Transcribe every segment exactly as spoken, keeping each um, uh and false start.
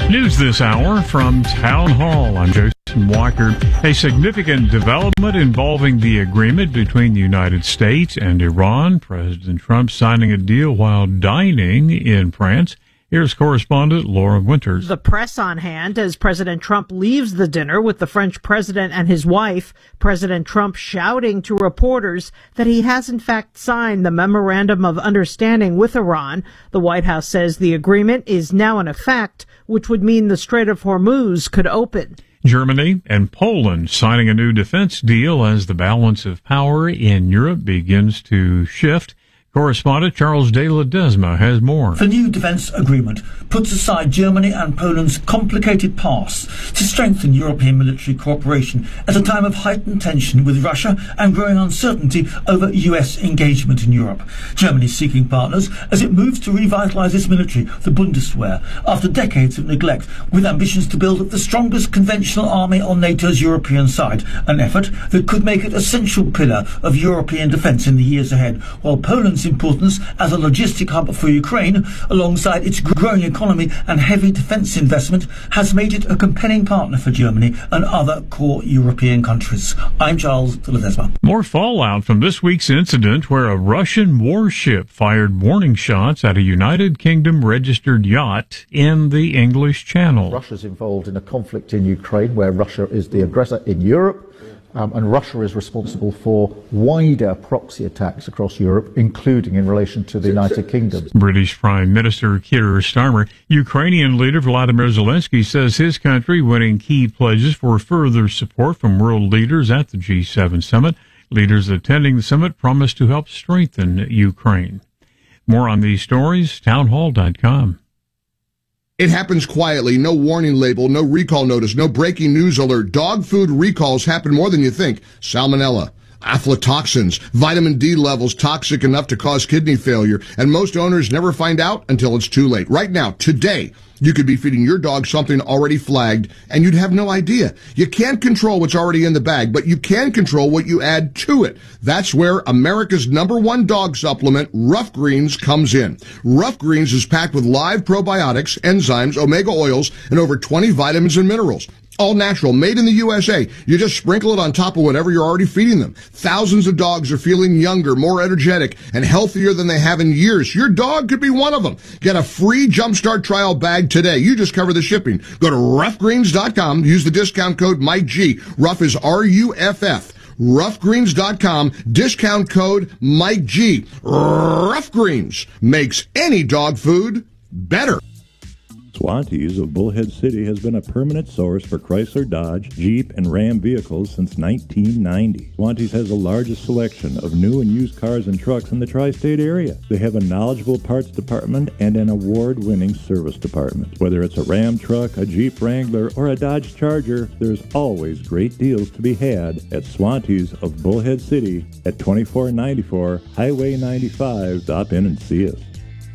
News this hour from Town Hall. I'm Jason Walker. A significant development involving the agreement between the United States and Iran. President Trump signing a deal while dining in France. Here's correspondent Laura Winters. The press on hand as President Trump leaves the dinner with the French president and his wife. President Trump shouting to reporters that he has in fact signed the Memorandum of Understanding with Iran. The White House says the agreement is now in effect, which would mean the Strait of Hormuz could open. Germany and Poland signing a new defense deal as the balance of power in Europe begins to shift. Correspondent Charles de Ledesma has more. The new defence agreement puts aside Germany and Poland's complicated past to strengthen European military cooperation at a time of heightened tension with Russia and growing uncertainty over U S engagement in Europe. Germany is seeking partners as it moves to revitalise its military, the Bundeswehr, after decades of neglect, with ambitions to build the strongest conventional army on NATO's European side, an effort that could make it a central pillar of European defence in the years ahead, while Poland's importance as a logistic hub for Ukraine, alongside its growing economy and heavy defence investment, has made it a compelling partner for Germany and other core European countries. I'm Charles de Ledesma. More fallout from this week's incident where a Russian warship fired warning shots at a United Kingdom registered yacht in the English Channel. Russia's involved in a conflict in Ukraine where Russia is the aggressor in Europe. Um, and Russia is responsible for wider proxy attacks across Europe, including in relation to the United Kingdom. British Prime Minister Keir Starmer. Ukrainian leader Vladimir Zelensky says his country winning key pledges for further support from world leaders at the G seven summit. Leaders attending the summit promise to help strengthen Ukraine. More on these stories, townhall dot com. It happens quietly, no warning label, no recall notice, no breaking news alert. Dog food recalls happen more than you think. Salmonella, aflatoxins, vitamin D levels toxic enough to cause kidney failure, and most owners never find out until it's too late. Right now, today, you could be feeding your dog something already flagged, and you'd have no idea. You can't control what's already in the bag, but you can control what you add to it. That's where America's number one dog supplement, Rough Greens, comes in. Rough Greens is packed with live probiotics, enzymes, omega oils, and over twenty vitamins and minerals. All natural, made in the U S A. You just sprinkle it on top of whatever you're already feeding them. Thousands of dogs are feeling younger, more energetic, and healthier than they have in years. Your dog could be one of them. Get a free Jumpstart trial bag today. You just cover the shipping. Go to rough greens dot com. Use the discount code Mike G. Rough is R U F F. rough greens dot com. Discount code Mike G. Rough Greens makes any dog food better. Swantees of Bullhead City has been a permanent source for Chrysler, Dodge, Jeep, and Ram vehicles since nineteen ninety. Swantees has the largest selection of new and used cars and trucks in the tri-state area. They have a knowledgeable parts department and an award-winning service department. Whether it's a Ram truck, a Jeep Wrangler, or a Dodge Charger, there's always great deals to be had at Swantees of Bullhead City at twenty-four ninety-four Highway ninety-five. Stop in and see us.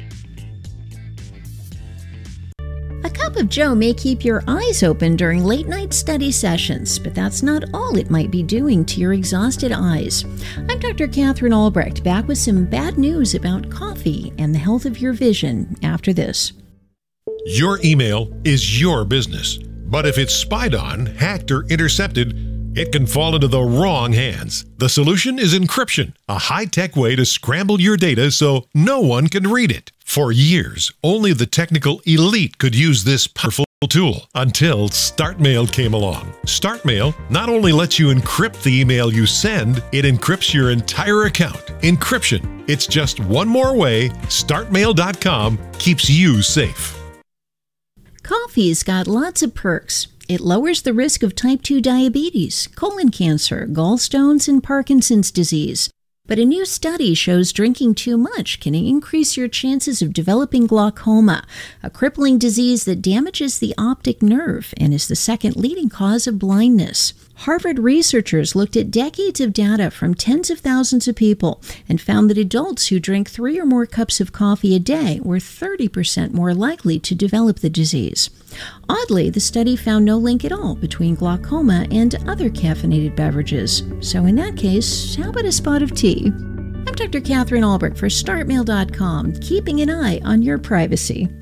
A cup of joe may keep your eyes open during late-night study sessions, but that's not all it might be doing to your exhausted eyes. I'm Doctor Catherine Albrecht, back with some bad news about coffee and the health of your vision after this. Your email is your business, but if it's spied on, hacked, or intercepted, it can fall into the wrong hands. The solution is encryption, a high-tech way to scramble your data so no one can read it. For years, only the technical elite could use this powerful tool until StartMail came along. StartMail not only lets you encrypt the email you send, it encrypts your entire account. Encryption. It's just one more way start mail dot com keeps you safe. Coffee's got lots of perks. It lowers the risk of type two diabetes, colon cancer, gallstones, and Parkinson's disease. But a new study shows drinking too much can increase your chances of developing glaucoma, a crippling disease that damages the optic nerve and is the second leading cause of blindness. Harvard researchers looked at decades of data from tens of thousands of people and found that adults who drink three or more cups of coffee a day were thirty percent more likely to develop the disease. Oddly, the study found no link at all between glaucoma and other caffeinated beverages. So in that case, how about a spot of tea? I'm Doctor Catherine Albrecht for start mail dot com, keeping an eye on your privacy.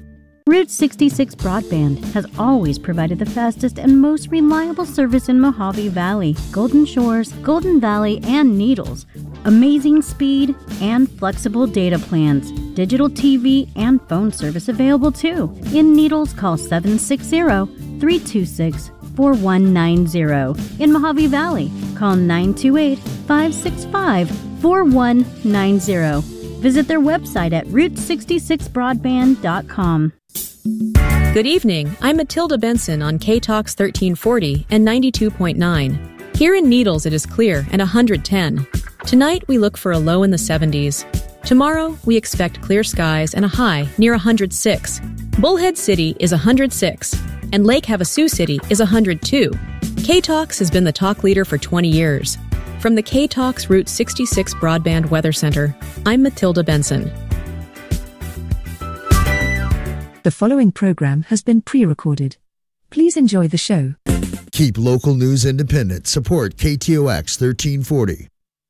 Route sixty-six Broadband has always provided the fastest and most reliable service in Mojave Valley, Golden Shores, Golden Valley, and Needles. Amazing speed and flexible data plans. Digital T V and phone service available too. In Needles, call seven six zero, three two six, four one nine zero. In Mojave Valley, call nine two eight, five six five, four one nine zero. Visit their website at route sixty-six broadband dot com. Good evening. I'm Matilda Benson on K-Talks thirteen forty and ninety-two point nine. Here in Needles, it is clear and one hundred ten. Tonight, we look for a low in the seventies. Tomorrow, we expect clear skies and a high near one hundred six. Bullhead City is one hundred six, and Lake Havasu City is one hundred two. K-Talks has been the talk leader for twenty years. From the K-Talks Route sixty-six Broadband Weather Center, I'm Matilda Benson. The following program has been pre-recorded. Please enjoy the show. Keep local news independent. Support K T O X thirteen forty.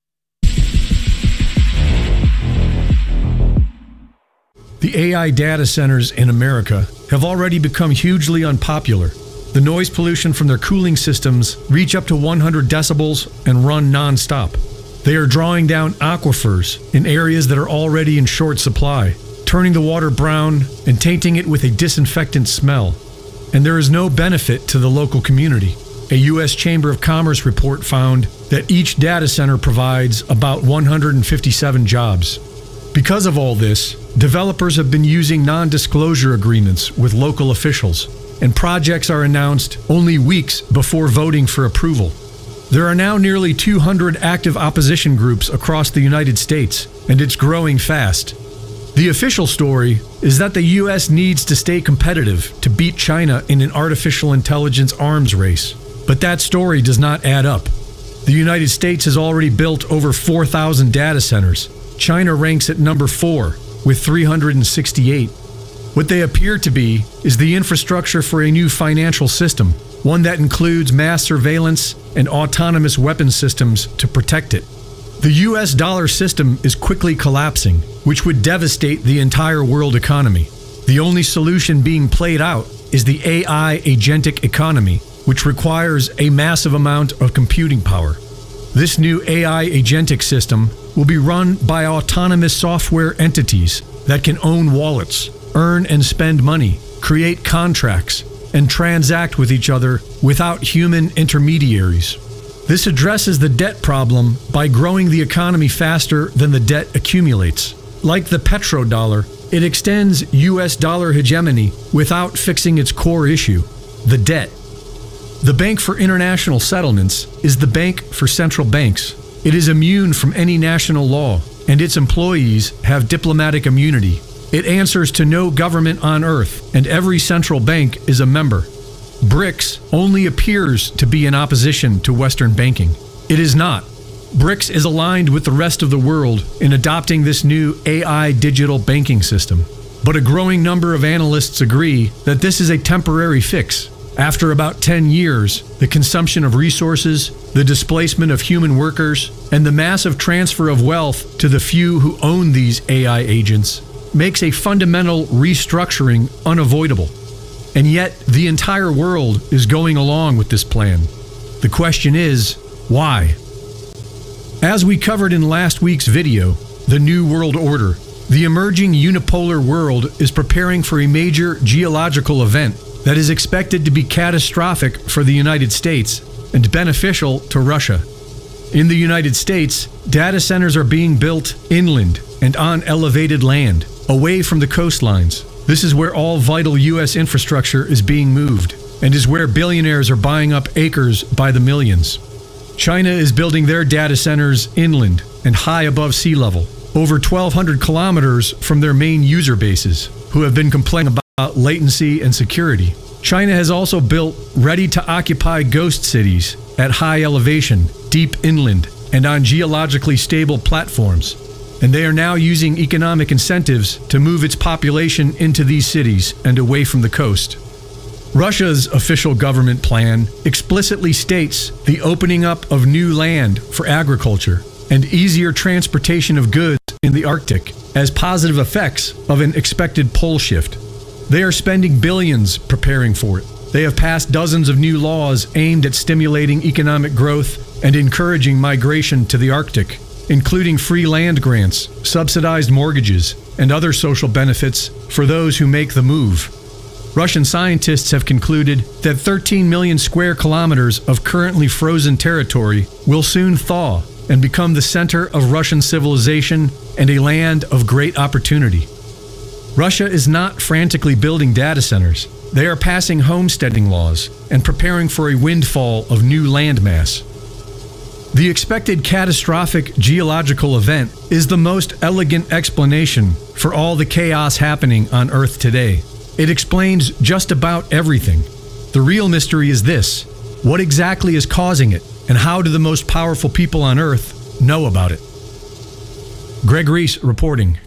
The A I data centers in America have already become hugely unpopular. The noise pollution from their cooling systems reach up to one hundred decibels and run non-stop. They are drawing down aquifers in areas that are already in short supply, turning the water brown and tainting it with a disinfectant smell. And there is no benefit to the local community. A U S Chamber of Commerce report found that each data center provides about one hundred fifty-seven jobs. Because of all this, developers have been using non-disclosure agreements with local officials, and projects are announced only weeks before voting for approval. There are now nearly two hundred active opposition groups across the United States, and it's growing fast. The official story is that the U S needs to stay competitive to beat China in an artificial intelligence arms race. But that story does not add up. The United States has already built over four thousand data centers. China ranks at number four with three hundred sixty-eight. What they appear to be is the infrastructure for a new financial system, one that includes mass surveillance and autonomous weapon systems to protect it. The U S dollar system is quickly collapsing, which would devastate the entire world economy. The only solution being played out is the A I agentic economy, which requires a massive amount of computing power. This new A I agentic system will be run by autonomous software entities that can own wallets, earn and spend money, create contracts, and transact with each other without human intermediaries. This addresses the debt problem by growing the economy faster than the debt accumulates. Like the petrodollar, it extends U S dollar hegemony without fixing its core issue, the debt. The Bank for International Settlements is the bank for central banks. It is immune from any national law, and its employees have diplomatic immunity. It answers to no government on earth, and every central bank is a member. BRICS only appears to be in opposition to Western banking. It is not. BRICS is aligned with the rest of the world in adopting this new A I digital banking system. But a growing number of analysts agree that this is a temporary fix. After about ten years, the consumption of resources, the displacement of human workers, and the massive transfer of wealth to the few who own these A I agents makes a fundamental restructuring unavoidable. And yet, the entire world is going along with this plan. The question is, why? As we covered in last week's video, the New World Order, the emerging unipolar world is preparing for a major geological event that is expected to be catastrophic for the United States and beneficial to Russia. In the United States, data centers are being built inland and on elevated land, away from the coastlines. This is where all vital U S infrastructure is being moved, and is where billionaires are buying up acres by the millions. China is building their data centers inland and high above sea level, over twelve hundred kilometers from their main user bases, who have been complaining about latency and security. China has also built ready-to-occupy ghost cities at high elevation, deep inland, and on geologically stable platforms. And they are now using economic incentives to move its population into these cities and away from the coast. Russia's official government plan explicitly states the opening up of new land for agriculture and easier transportation of goods in the Arctic as positive effects of an expected pole shift. They are spending billions preparing for it. They have passed dozens of new laws aimed at stimulating economic growth and encouraging migration to the Arctic, including free land grants, subsidized mortgages, and other social benefits for those who make the move. Russian scientists have concluded that thirteen million square kilometers of currently frozen territory will soon thaw and become the center of Russian civilization and a land of great opportunity. Russia is not frantically building data centers. They are passing homesteading laws and preparing for a windfall of new landmass. The expected catastrophic geological event is the most elegant explanation for all the chaos happening on Earth today. It explains just about everything. The real mystery is this: what exactly is causing it, and how do the most powerful people on Earth know about it? Greg Reese reporting.